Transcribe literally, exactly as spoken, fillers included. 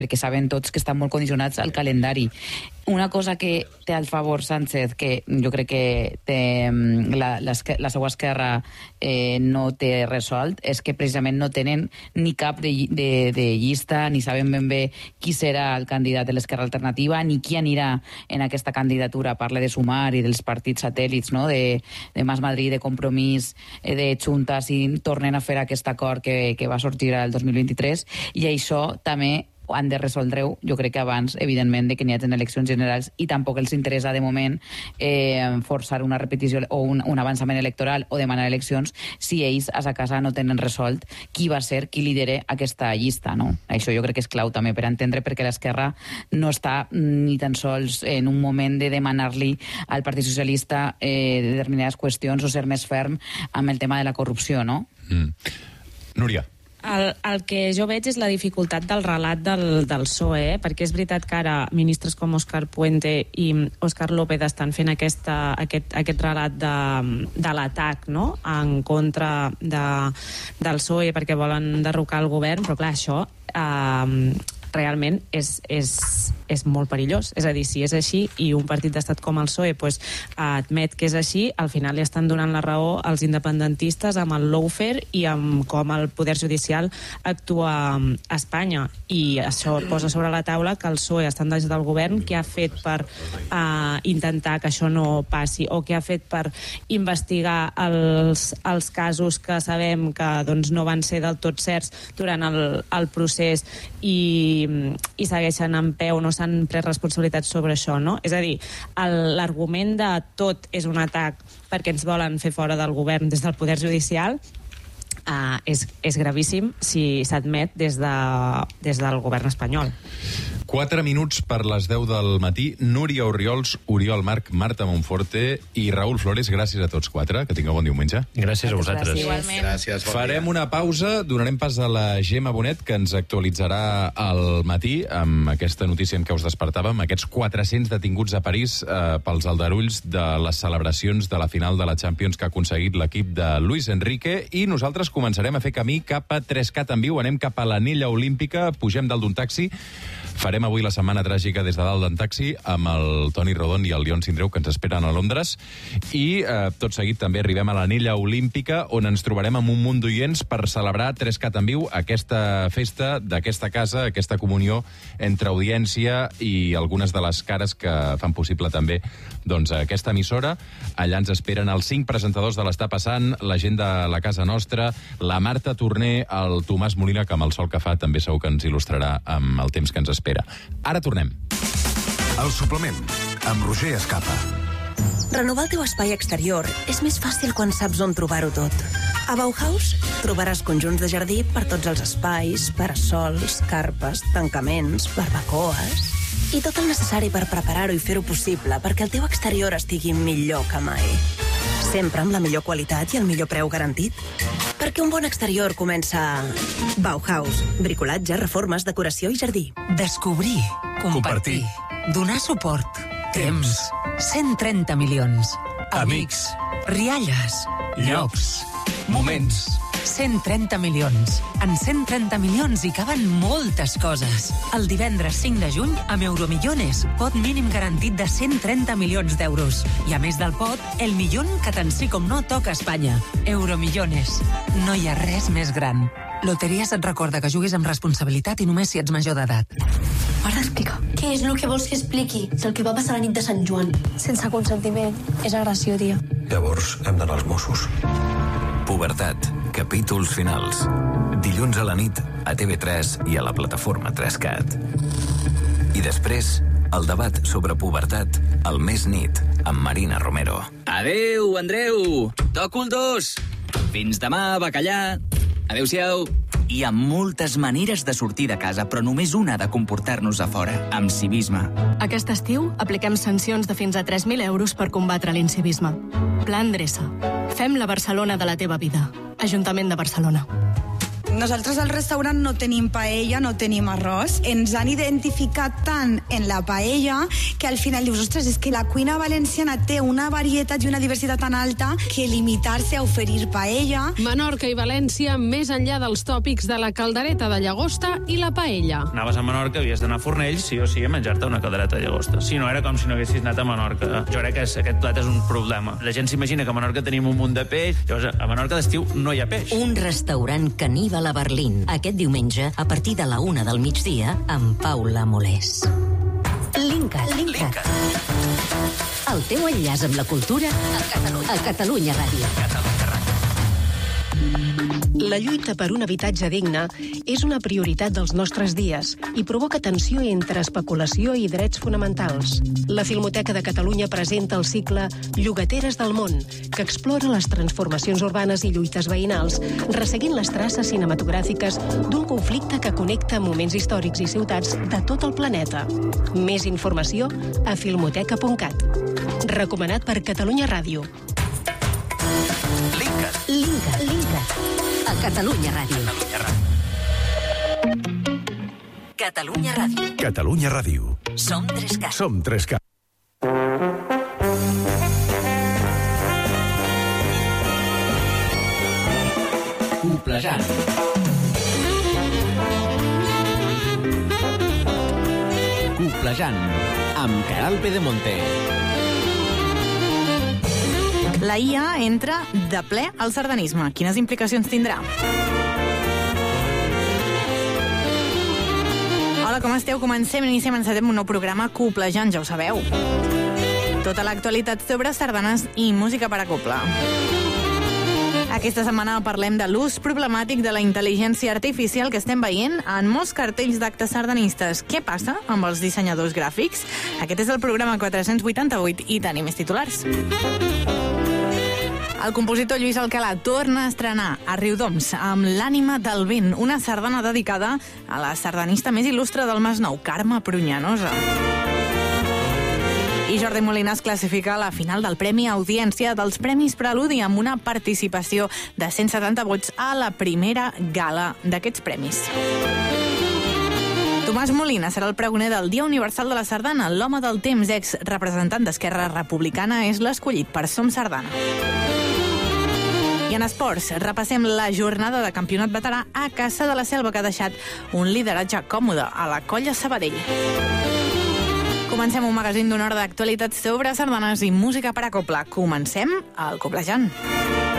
perquè saben tots que estan molt condicionats al calendari. Una cosa que té al favor Sánchez, que jo crec que té, la, la, la seva esquerra eh, no té resolt, és que precisament no tenen ni cap de, de, de llista, ni saben ben bé qui serà el candidat de l'Esquerra Alternativa, ni qui anirà en aquesta candidatura. Parle de Sumar i dels partits satèl·lits, no? de, de Mas Madrid, de Compromís, eh, de Junta, si tornen a fer aquest acord que, que va sortir el dos mil vint-i-tres, i això també han de resoldre-ho, jo crec que abans, evidentment, de que n'hi hagin eleccions generals, i tampoc els interessa, de moment, eh, forçar una repetició o un, un avançament electoral o demanar eleccions si ells a sa casa no tenen resolt qui va ser, qui lidera aquesta llista, no? Això jo crec que és clau també per entendre perquè l'esquerra no està ni tan sols en un moment de demanar-li al Partit Socialista eh, determinades qüestions o ser més ferm amb el tema de la corrupció, no? Mm. Núria. El, el que jo veig és la dificultat del relat del, del P S O E, eh? perquè és veritat que ara ministres com Òscar Puente i Òscar López estan fent aquesta, aquest, aquest relat de, de l'atac, no?, en contra de, del P S O E perquè volen derrocar el govern, però clar, això eh, realment és, és, és molt perillós. És a dir, si és així i un partit d'estat com el P S O E pues, admet que és així, al final li estan donant la raó als independentistes amb el lawfare i amb com el poder judicial actua a Espanya. I això posa sobre la taula que el P S O E, estant des del govern, què ha fet per uh, intentar que això no passi, o què ha fet per investigar els, els casos que sabem que doncs, no van ser del tot certs durant el, el procés i i segueixen en peu, no s'han pres responsabilitats sobre això, no? És a dir, l'argument de tot és un atac perquè ens volen fer fora del govern des del Poder Judicial uh, és, és gravíssim si s'admet des, de, des del govern espanyol. Quatre minuts per les deu del matí. Núria Orriols, Oriol Marc, Marta Monforte i Raül Flores, gràcies a tots quatre. Que tingueu bon diumenge. Gràcies a vosaltres. Igualment. Gràcies, bon Farem dia. una pausa, donarem pas a la Gemma Bonet, que ens actualitzarà al matí amb aquesta notícia en què us despertàvem, aquests quatre-cents detinguts a París eh, pels aldarulls de les celebracions de la final de la Champions que ha aconseguit l'equip de Luis Enrique, i nosaltres començarem a fer camí cap a tres cat en viu, anem cap a l'anella olímpica, pugem dalt d'un taxi. Farem avui la setmana tràgica des de dalt d'en taxi amb el Toni Rodon i el Leon Sindreu, que ens esperen a Londres, i eh, tot seguit també arribem a l'anella olímpica, on ens trobarem amb un munt d'oients per celebrar tres cat en viu, aquesta festa d'aquesta casa, aquesta comunió entre audiència i algunes de les cares que fan possible també doncs, aquesta emissora. Allà ens esperen els cinc presentadors de l'Està Passant, la gent de la casa nostra, la Marta Torner, el Tomàs Molina, que amb el sol que fa també segur que ens il·lustrarà amb el temps que ens espera. Ara tornem. El suplement, amb Roger Escapa. Renovar el teu espai exterior és més fàcil quan saps on trobar-ho tot. A Bauhaus trobaràs conjunts de jardí per tots els espais, parasols, carpes, tancaments, barbacoes i tot el necessari per preparar-ho i fer-ho possible perquè el teu exterior estigui millor que mai. Sempre amb la millor qualitat i el millor preu garantit. Perquè un bon exterior comença a Bauhaus. Bricolatge, reformes, decoració i jardí. Descobrir, compartir, donar suport, temps, cent trenta milions. Amics. Rialles. Llocs. Moments. cent trenta milions. En cent trenta milions hi caben moltes coses. El divendres cinc de juny, amb Euromillones, pot mínim garantit de cent trenta milions d'euros. I a més del pot, el millón que tant sí com no toca a Espanya. Euromillones. No hi ha res més gran. Loteries et recorda que juguis amb responsabilitat i només si ets major d'edat. M'has d'explicar. Què és el que vols que expliqui? És el que va passar la nit de Sant Joan. Sense consentiment. És agressió, tia. Llavors hem d'anar als Mossos. Pubertat. Capítols finals. Dilluns a la nit a T V tres i a la plataforma tres cat. I després, el debat sobre pubertat al Més Nit amb Marina Romero. Adeu, Andreu! Toco el dos! Fins demà, bacallà! Adéu-siau! Hi ha moltes maneres de sortir de casa, però només una de comportar-nos a fora, amb civisme. Aquest estiu apliquem sancions de fins a tres mil euros per combatre l'incivisme. Pla Endreça. Fem la Barcelona de la teva vida. Ajuntament de Barcelona. Nosaltres al restaurant no tenim paella, no tenim arròs. Ens han identificat tant en la paella que al final dius, ostres, és que la cuina valenciana té una varietat i una diversitat tan alta que limitar-se a oferir paella... Menorca i València, més enllà dels tòpics de la caldereta de llagosta i la paella. Anaves a Menorca, havies d'anar a Fornells, sí o sí, a menjar-te una caldereta de llagosta. Si no, era com si no haguessis anat a Menorca. Jo crec que aquest plat és un problema. La gent s'imagina que a Menorca tenim un munt de peix, llavors a Menorca d'estiu no hi ha peix. Un restaurant caníbal a Berlín. Aquest diumenge, a partir de la una del migdia, amb Paula Molés. Linkat. Linkat. El teu enllaç amb la cultura a Catalunya, a Catalunya Ràdio. Catalunya Ràdio. La lluita per un habitatge digne és una prioritat dels nostres dies i provoca tensió entre especulació i drets fonamentals. La Filmoteca de Catalunya presenta el cicle Llogateres del món, que explora les transformacions urbanes i lluites veïnals, resseguint les traces cinematogràfiques d'un conflicte que connecta moments històrics i ciutats de tot el planeta. Més informació a filmoteca punt cat. Recomanat per Catalunya Ràdio. Linkat. Linkat. Linkat. A Catalunya Ràdio. Catalunya Ràdio. Catalunya Ràdio. Som tres K. Som tres K. Coplejant. Coplejant. Amb Caral Pedemonte. La I A entra de ple al sardanisme. Quines implicacions tindrà? Hola, com esteu? Comencem, iniciem, encetem un nou programa Coplejant, ja ho sabeu. Tota l'actualitat sobre sardanes i música per a copla. Aquesta setmana parlem de l'ús problemàtic de la intel·ligència artificial que estem veient en molts cartells d'actes sardanistes. Què passa amb els dissenyadors gràfics? Aquest és el programa quatre-cents vuitanta-vuit i tenim més titulars. El compositor Lluís Alcalà torna a estrenar a Riudoms amb L'ànima del vent, una sardana dedicada a la sardanista més il·lustre del Masnou, Carme Pruñanosa. I Jordi Molina es classifica a la final del Premi Audiència dels Premis Preludi amb una participació de cent setanta vots a la primera gala d'aquests premis. Tomàs Molina serà el pregoner del Dia Universal de la Sardana. L'home del temps, ex representant d'Esquerra Republicana, és l'escollit per Som Sardana. I en esports, repassem la jornada de campionat veterà a Caça de la Selva, que ha deixat un lideratge còmode a la Colla Sabadell. Comencem un magazín d'una hora d'actualitat sobre sardanes i música per a copla. Comencem el Coplejant.